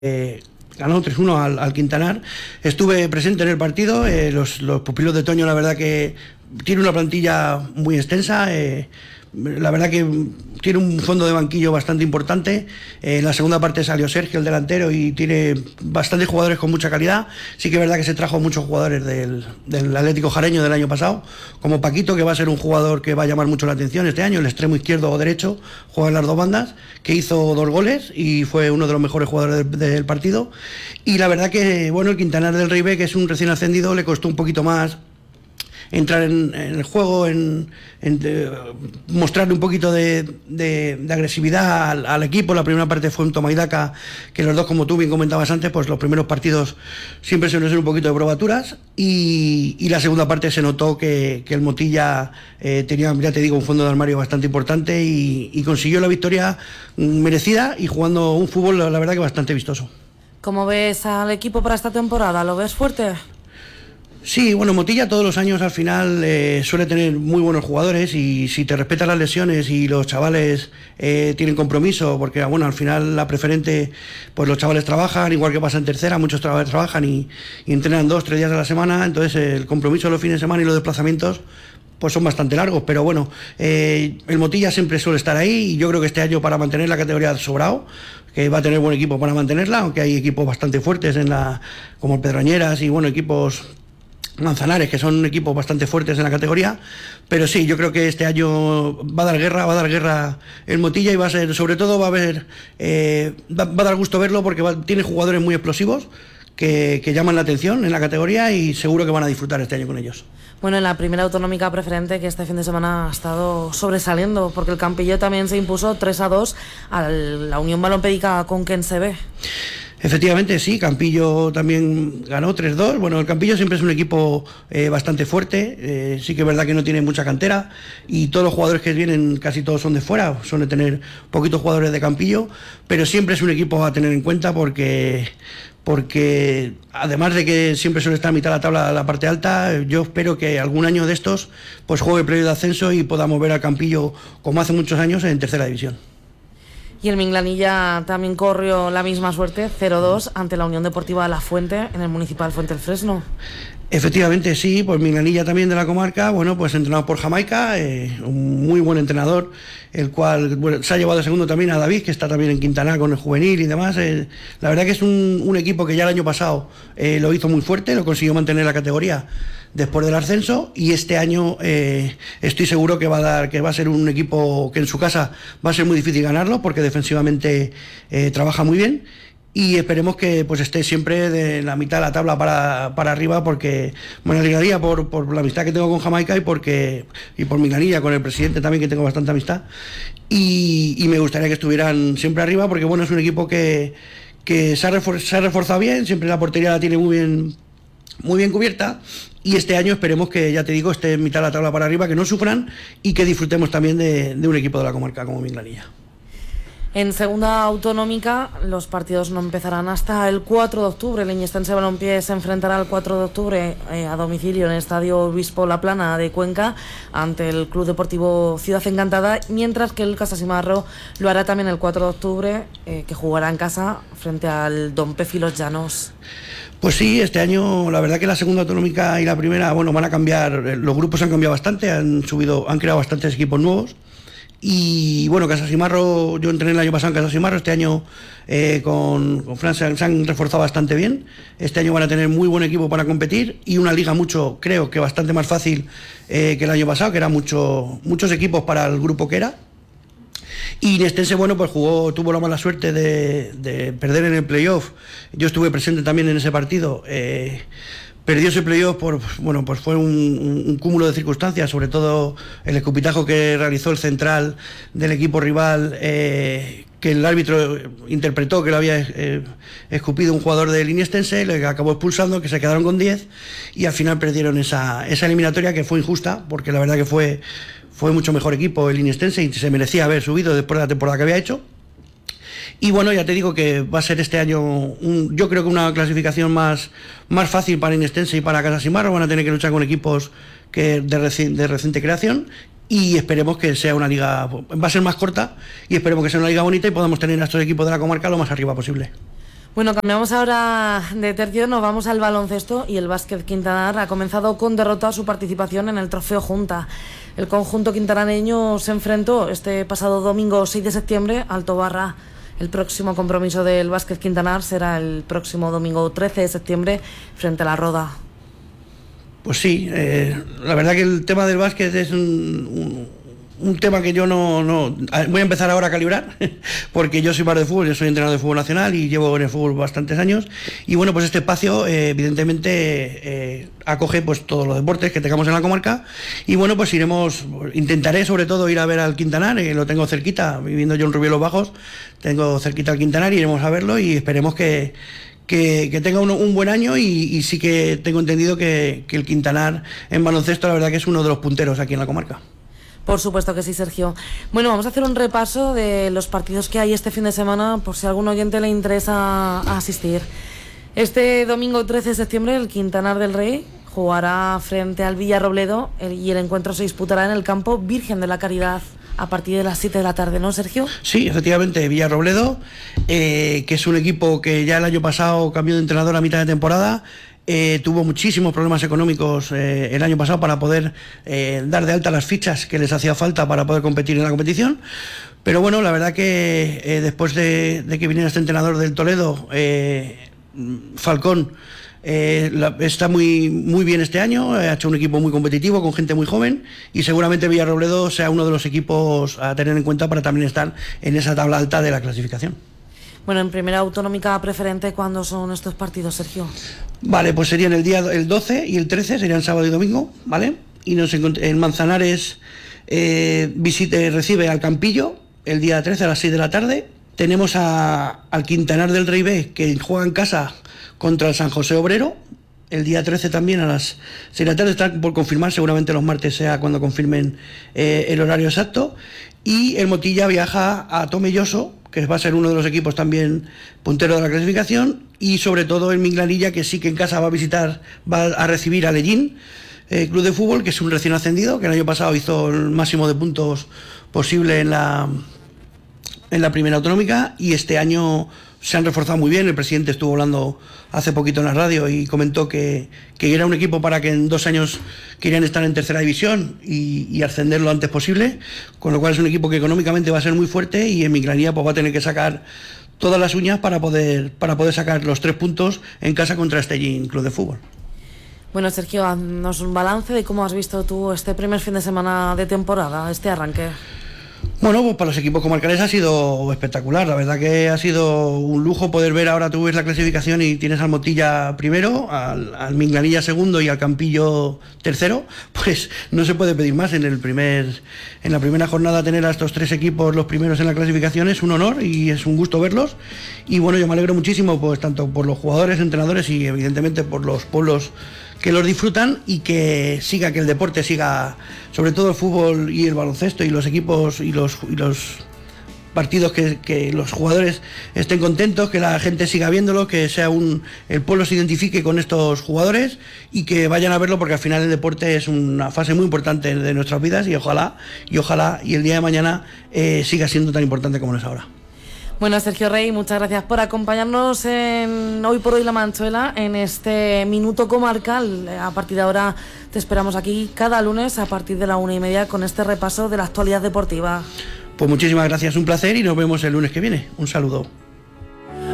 Ganó 3-1 al Quintanar. Estuve presente en el partido. Los pupilos de Toño, la verdad que tiene una plantilla muy extensa. La verdad que tiene un fondo de banquillo bastante importante. En la segunda parte salió Sergio, el delantero, y tiene bastantes jugadores con mucha calidad. Sí que es verdad que se trajo muchos jugadores del Atlético Jareño del año pasado, como Paquito, que va a ser un jugador que va a llamar mucho la atención este año, el extremo izquierdo o derecho, juega en las dos bandas, que hizo 2 goles y fue uno de los mejores jugadores del partido. Y la verdad que, bueno, el Quintanar del Rey B, que es un recién ascendido, le costó un poquito más entrar en el juego, mostrarle un poquito de agresividad al equipo. La primera parte fue un toma y daca, que los dos, como tú bien comentabas antes, pues los primeros partidos siempre suelen ser un poquito de probaturas, y la segunda parte se notó que el Motilla tenía, ya te digo, un fondo de armario bastante importante y consiguió la victoria merecida y jugando un fútbol, la verdad que bastante vistoso. ¿Cómo ves al equipo para esta temporada? ¿Lo ves fuerte? Sí, bueno, Motilla todos los años al final suele tener muy buenos jugadores, y si te respetan las lesiones y los chavales tienen compromiso, porque bueno, al final la preferente, pues los chavales trabajan, igual que pasa en tercera, muchos chavales trabajan y entrenan 2-3 días a la semana, entonces el compromiso de los fines de semana y los desplazamientos pues son bastante largos, pero bueno, el Motilla siempre suele estar ahí, y yo creo que este año para mantener la categoría sobrado, que va a tener buen equipo para mantenerla, aunque hay equipos bastante fuertes como el Pedrañeras y bueno, equipos Manzanares, que son equipos bastante fuertes en la categoría, pero sí, yo creo que este año va a dar guerra el Motilla, y va a ser, sobre todo va a dar gusto verlo, porque tiene jugadores muy explosivos que llaman la atención en la categoría, y seguro que van a disfrutar este año con ellos. Bueno, en la primera autonómica preferente, que este fin de semana ha estado sobresaliendo, porque el Campillo también se impuso 3-2 a la Unión Balompédica Conquense B. Efectivamente, sí, Campillo también ganó 3-2. Bueno, el Campillo siempre es un equipo bastante fuerte, sí que es verdad que no tiene mucha cantera, y todos los jugadores que vienen casi todos son de fuera, suele tener poquitos jugadores de Campillo, pero siempre es un equipo a tener en cuenta porque además de que siempre suele estar a mitad de la tabla, la parte alta, yo espero que algún año de estos pues juegue playoff de ascenso y podamos ver al Campillo, como hace muchos años, en tercera división. Y el Minglanilla también corrió la misma suerte, 0-2 ante la Unión Deportiva La Fuente en el Municipal Fuente del Fresno. Efectivamente, sí, pues Minglanilla también de la comarca, bueno, pues entrenado por Jamaica, un muy buen entrenador, el cual se ha llevado de segundo también a David, que está también en Quintana con el juvenil y demás. La verdad que es un equipo que ya el año pasado lo hizo muy fuerte, lo consiguió mantener la categoría después del ascenso, y este año estoy seguro que va a ser un equipo que en su casa va a ser muy difícil ganarlo, porque defensivamente trabaja muy bien. Y esperemos que pues esté siempre de la mitad de la tabla para arriba, porque me alegraría por la amistad que tengo con Jamaica y por Minglanilla, con el presidente también, que tengo bastante amistad, y me gustaría que estuvieran siempre arriba, porque bueno, es un equipo que se ha reforzado bien, siempre la portería la tiene muy bien cubierta, y este año esperemos que, ya te digo, esté en mitad de la tabla para arriba, que no sufran y que disfrutemos también de un equipo de la comarca como Minglanilla. En segunda autonómica, los partidos no empezarán hasta el 4 de octubre. El Iñestense Balompié se enfrentará el 4 de octubre a domicilio en el Estadio Obispo La Plana de Cuenca ante el Club Deportivo Ciudad Encantada, mientras que el Casasimarro lo hará también el 4 de octubre, que jugará en casa frente al Don Pefi Los Llanos. Pues sí, este año la verdad que la segunda autonómica y la primera, bueno, van a cambiar, los grupos han cambiado bastante, han creado bastantes equipos nuevos. Y bueno, Casasimarro, yo entrené el año pasado en Casasimarro, este año con Fran se han reforzado bastante bien. Este año van a tener muy buen equipo para competir, y una liga creo que bastante más fácil que el año pasado, que eran muchos equipos para el grupo que era. Y Iñestense, bueno, pues tuvo la mala suerte de perder en el playoff. Yo estuve presente también en ese partido. Perdió ese playoff pues fue un cúmulo de circunstancias, sobre todo el escupitajo que realizó el central del equipo rival, que el árbitro interpretó que lo había escupido un jugador del Iñestense, le acabó expulsando, que se quedaron con 10, y al final perdieron esa eliminatoria, que fue injusta, porque la verdad que fue mucho mejor equipo el Iñestense y se merecía haber subido después de la temporada que había hecho. Y bueno, ya te digo que va a ser este año, yo creo que una clasificación más fácil para Iñestense y para Casasimarro. Van a tener que luchar con equipos de reciente creación, y esperemos que sea una liga, va a ser más corta, y esperemos que sea una liga bonita y podamos tener a estos equipos de la comarca lo más arriba posible. Bueno, cambiamos ahora de tercio, nos vamos al baloncesto y el Básquet Quintanar ha comenzado con derrota a su participación en el Trofeo Junta. El conjunto quintanareño se enfrentó este pasado domingo 6 de septiembre al Tobarra. El próximo compromiso del Básquet Quintanar será el próximo domingo 13 de septiembre frente a la Roda. Pues sí, la verdad que el tema del básquet es un tema que yo no voy a empezar ahora a calibrar, porque yo soy más de fútbol, yo soy entrenador de fútbol nacional y llevo en el fútbol bastantes años, y bueno, pues este espacio evidentemente acoge pues todos los deportes que tengamos en la comarca, y bueno, pues intentaré sobre todo ir a ver al Quintanar, lo tengo cerquita, viviendo yo en Rubielos Bajos, tengo cerquita al Quintanar, iremos a verlo y esperemos que tenga un buen año, y sí que tengo entendido que el Quintanar en baloncesto la verdad que es uno de los punteros aquí en la comarca. Por supuesto que sí, Sergio. Bueno, vamos a hacer un repaso de los partidos que hay este fin de semana, por si a algún oyente le interesa asistir. Este domingo 13 de septiembre el Quintanar del Rey jugará frente al Villarrobledo y el encuentro se disputará en el campo Virgen de la Caridad a partir de las 7 de la tarde, ¿no, Sergio? Sí, efectivamente, Villarrobledo, que es un equipo que ya el año pasado cambió de entrenador a mitad de temporada. Tuvo muchísimos problemas económicos el año pasado para poder dar de alta las fichas que les hacía falta para poder competir en la competición, pero bueno, la verdad que después de que viniera este entrenador del Toledo, Falcón, está muy bien este año, ha hecho un equipo muy competitivo con gente muy joven, y seguramente Villarrobledo sea uno de los equipos a tener en cuenta para también estar en esa tabla alta de la clasificación. Bueno, en primera autonómica preferente, ¿cuándo son estos partidos, Sergio? Vale, pues serían el 12 y el 13, serían sábado y domingo, ¿vale? Y en Manzanares recibe al Campillo el día 13 a las 6 de la tarde. Tenemos al Quintanar del Rey B, que juega en casa contra el San José Obrero, el día 13 también a las 6 de la tarde, está por confirmar, seguramente los martes sea cuando confirmen el horario exacto. Y el Motilla viaja a Tomelloso, que va a ser uno de los equipos también puntero de la clasificación, y sobre todo el Minglanilla, que sí que en casa va a recibir a Lellín, Club de Fútbol, que es un recién ascendido, que el año pasado hizo el máximo de puntos posible en la primera autonómica, y este año se han reforzado muy bien. El presidente estuvo hablando hace poquito en la radio y comentó que era un equipo para que en 2 años querían estar en tercera división y ascender lo antes posible, con lo cual es un equipo que económicamente va a ser muy fuerte, y en Minglanilla pues va a tener que sacar todas las uñas para poder sacar los 3 puntos en casa contra Estellín Club de Fútbol. Bueno, Sergio, haznos un balance de cómo has visto tú este primer fin de semana de temporada, este arranque. Bueno, pues para los equipos comarcales ha sido espectacular. La verdad que ha sido un lujo poder ver. Ahora tú ves la clasificación y tienes al Motilla primero, al Minglanilla segundo y al Campillo tercero. Pues no se puede pedir más. En la primera jornada tener a estos 3 equipos los primeros en la clasificación es un honor y es un gusto verlos. Y bueno, yo me alegro muchísimo, pues tanto por los jugadores, entrenadores y evidentemente por los pueblos que los disfrutan, y que el deporte siga, sobre todo el fútbol y el baloncesto y los equipos y los partidos, que los jugadores estén contentos, que la gente siga viéndolo, que el pueblo se identifique con estos jugadores y que vayan a verlo, porque al final el deporte es una fase muy importante de nuestras vidas, y ojalá y el día de mañana siga siendo tan importante como lo es ahora. Bueno, Sergio Rey, muchas gracias por acompañarnos en Hoy por Hoy La Manchuela, en este minuto comarcal. A partir de ahora te esperamos aquí cada lunes a partir de la 1:30 con este repaso de la actualidad deportiva. Pues muchísimas gracias, un placer, y nos vemos el lunes que viene. Un saludo.